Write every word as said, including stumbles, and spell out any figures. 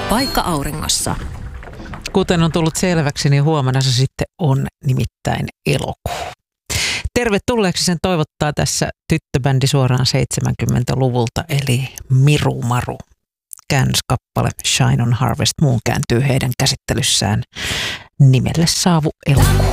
Paikka auringossa. Kuten on tullut selväksi, niin huomenna se sitten on nimittäin elokuu. Tervetulleeksi sen toivottaa tässä tyttöbändi suoraan seitsemänkymmentäluvulta, eli Miru Maru. Käännöskappale Shine on Harvest Moon kääntyy heidän käsittelyssään nimelle saavu elokuu.